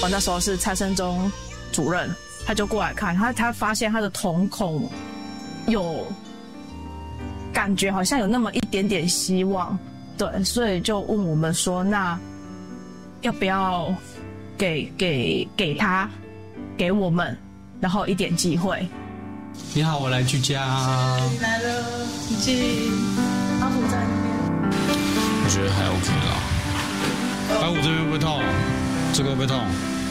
我那时候是蔡胜忠主任，他就过来看，他发现他的瞳孔有感觉好像有那么一点点希望，对，所以就问我们说，那要不要给他给我们，然后一点机会。 你好，我来居家。 你来了，你进阿虎在那边。 我觉得还 OK 啦。阿虎这边会不会痛？这个会不会痛？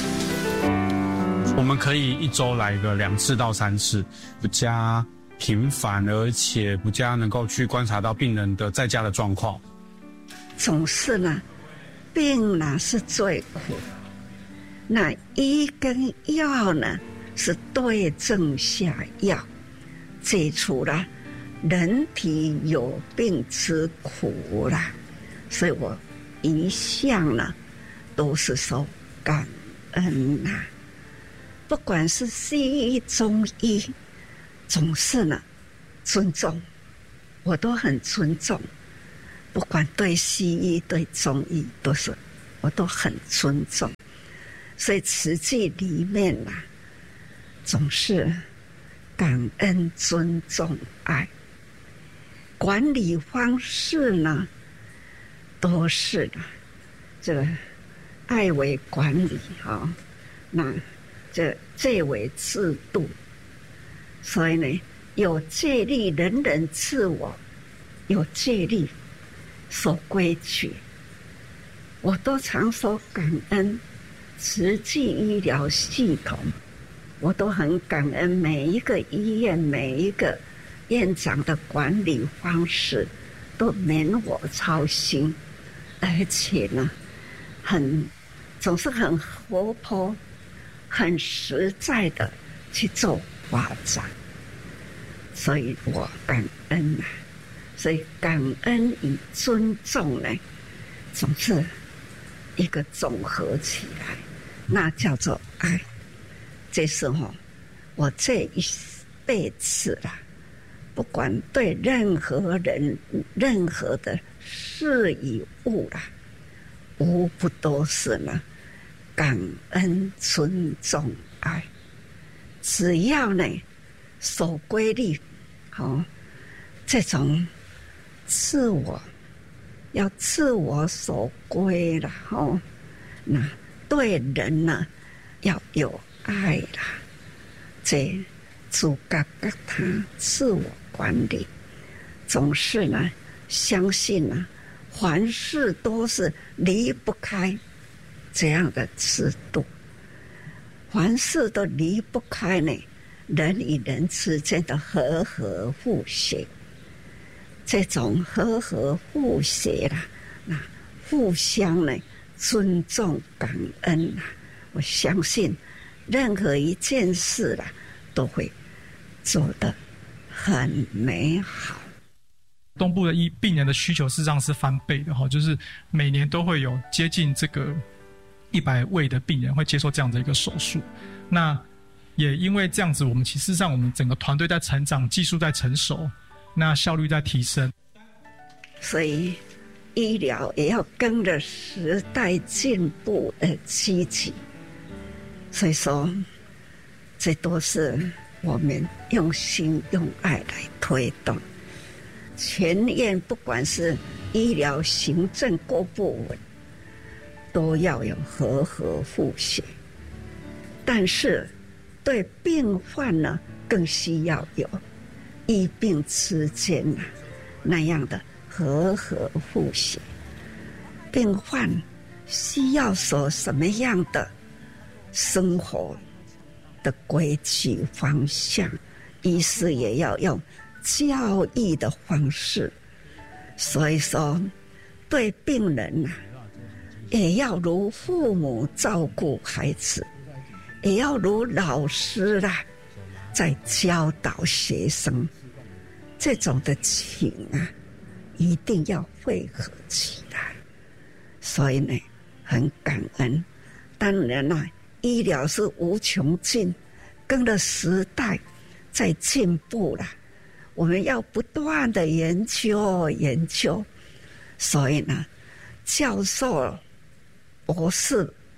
我们可以一周来个2次到3次，不加频繁，而且不加能够去观察到病人的在家的状况。 总是呢，病呢是最苦，那医跟药呢是对症下药，解除了人体有病之苦啦。所以我一向呢都是说感恩呐，不管是西医中医，总是呢尊重，我都很尊重，不管对西医对中医都是我都很尊重。所以慈济里面呐，总是感恩尊重爱，管理方式呢都是呢这个爱为管理那这为制度，所以呢有戒律人人自我，有戒律守规矩，我都常说感恩慈济医疗系统，我都很感恩每一个医院每一个院长的管理方式都免我操心，而且呢总是很活泼很实在的去做发展，所以我感恩啊，所以感恩与尊重呢总是一个总合起来，那叫做爱。这是我这一辈子啦，不管对任何人任何的事与物啦，无不都是呢感恩尊重爱。只要呢守规律，这种自我要自我守规了，那对人呢要有爱啦，这自觉觉他自我管理，总是呢相信呢凡事都是离不开这样的制度，凡事都离不开呢人与人之间的和和互协，这种和和互协啦，那互相呢尊重感恩啦，我相信任何一件事啦都会做得很美好。 东部的病人的需求事实上是翻倍的，就是每年都会有接近这个100位的病人会接受这样的一个手术。那也因为这样子，我们其实上我们整个团队在成长，技术在成熟，那效率在提升。 所以医疗也要跟着时代进步而积极，所以说这都是我们用心用爱来推动。全院不管是医疗行政各部门都要有和和互协，但是对病患呢更需要有医病之间那样的和和互协。病患需要守什么样的生活的规矩方向，医师也要用教育的方式，所以说对病人也要如父母照顾孩子，也要如老师在教导学生，这种的情一定要汇合起来。所以呢很感恩，当然医疗是无穷尽，跟着时代在进步了，我们要不断的研究，所以呢教授博士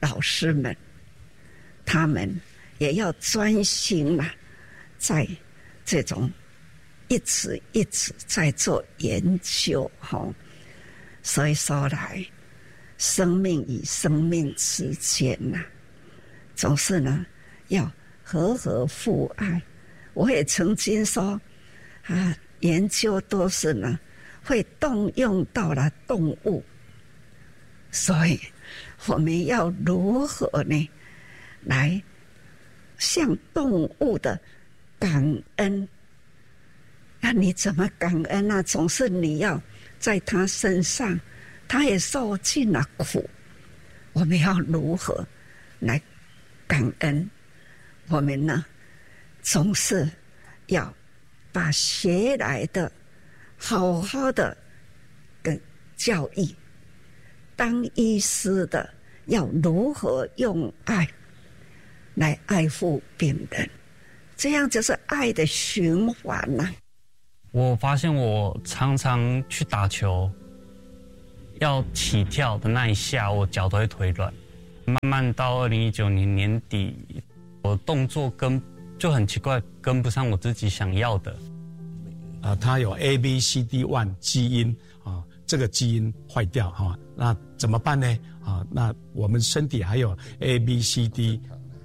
老师们，他们也要专心在这种一直在做研究所以说来，生命与生命之间总是要和和互爱。我也曾经说研究都是会动用到了动物，所以我们要如何来向动物的感恩？那你怎么感恩总是你要在他身上，他也受尽了苦，我们要如何来感恩？我们总是要把学来的好好的跟教育，当医师的要如何用爱来爱护病人，这样就是爱的循环我发现我常常去打球，要起跳的那一下，我脚都会腿软。慢慢到2019年年底，我动作就很奇怪，跟不上我自己想要的。 它有 ABCD1 基因这个基因坏掉那怎么办呢？那我们身体还有 ABCD2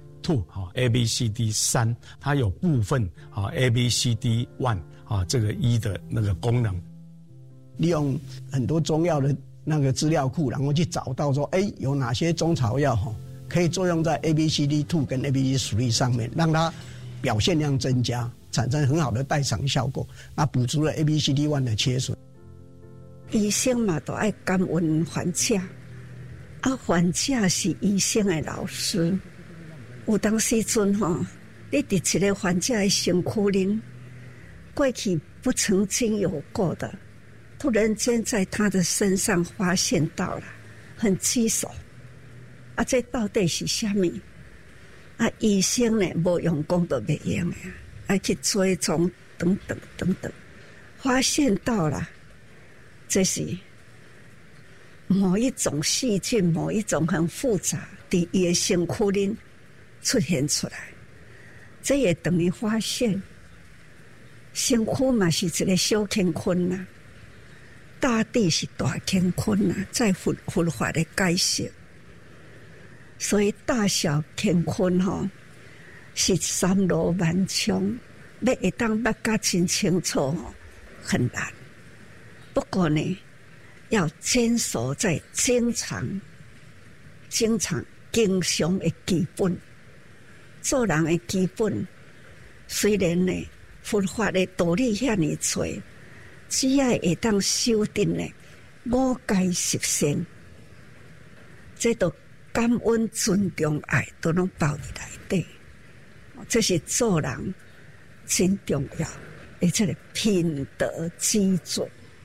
ABCD3， 它有部分ABCD1 这个一的那个功能。 利用很多中药的那个资料库，然后去找到说，有哪些中草药可以作用在 ABCD2 跟 ABCD3 上面，让它表现量增加，产生很好的代偿效果，那补足了 ABCD1 的缺损。 医生都爱感恩患者，患者是医生的老师。有当时阵你伫一个患者的身躯里，过去不曾经有过的，突然间在他的身上发现到了，很棘手。这到底是什么？医生没用功都没用的，要去追踪等等等等，发现到了，这是某一种细菌，某一种很复杂的他的身躯里出现出来。这也等于发现身躯嘛是一个小乾坤大地是大乾坤在佛法的解释。所以大小乾坤是三罗万象，要会当捌甲真清楚很难。不过呢，要坚守在经常经常的基本，做人的基本。虽然呢，佛法的道理遐尼多，只要会当修订呢五戒十善，这都感恩、尊重、爱都能包在内底。这是做人真重要，而且品德基准。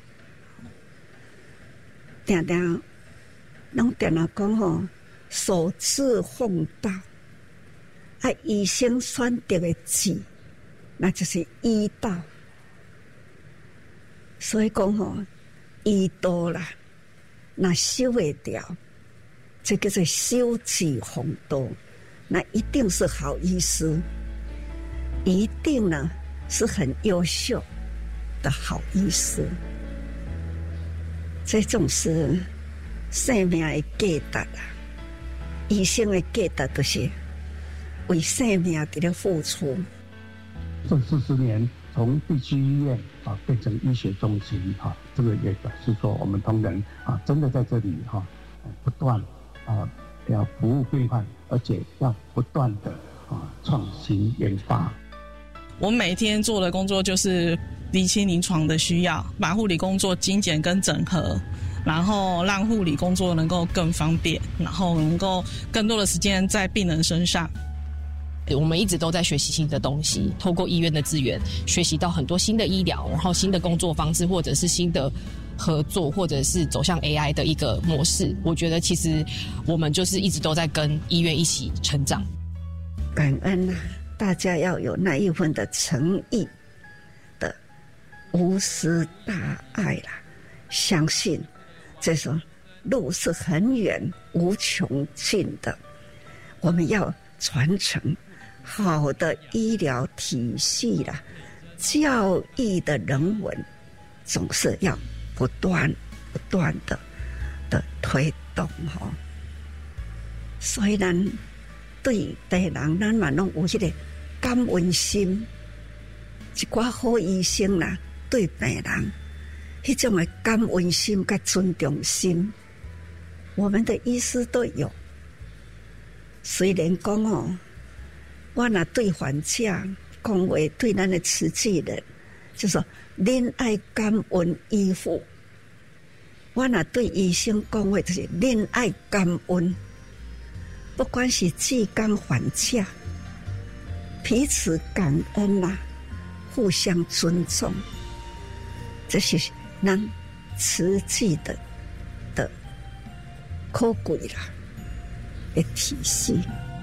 常常讲守志奉道，医生选择的字，那就是医道。所以讲医道啦，那修会掉，这个是修己弘道，那一定是好医师，一定呢是很优秀的好医师。这种是生命的价值啦，医生的价值就是为生命在那付出。 这40年从地区医院变成医学中心这个也表示说我们同仁真的在这里不断要服务病患，而且要不断的创新研发。 我每天做的工作就是厘清临床的需要，把护理工作精简跟整合，然后让护理工作能够更方便，然后能够更多的时间在病人身上。 我们一直都在学习新的东西，透过医院的资源学习到很多新的医疗，然后新的工作方式，或者是新的合作，或者是走向 AI 的一个模式。我觉得其实我们就是一直都在跟医院一起成长。 感恩大家要有那一份的诚意的无私大爱啦，相信这种路是很远无穷尽的。 我们要传承好的医疗体系啦，教育的人文，总是要不断的推动吼。所以咱对病人，咱嘛拢有迄个感恩心，一寡好医生啦，对病人迄种的感恩心跟尊重心，我们的医师都有。虽然讲哦，我若对患者讲话，对咱的慈济人，就说恁爱感恩医护；我若对医生讲话，就是恁爱感恩。不管是志刚患者，彼此感恩啦，互相尊重，这是咱慈济的可贵啦的体系。